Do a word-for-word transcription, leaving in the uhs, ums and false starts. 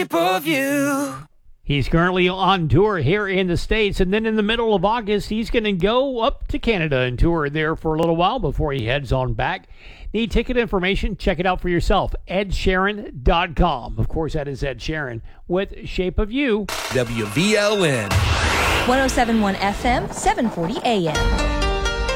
Shape of You. He's currently on tour here in the States, and then in the middle of August, he's going to go up to Canada and tour there for a little while before he heads on back. Need ticket information? Check it out for yourself. ed sheeran dot com. Of course, that is Ed Sheeran with Shape of You. W V L N. one oh seven point one F M, seven forty A M.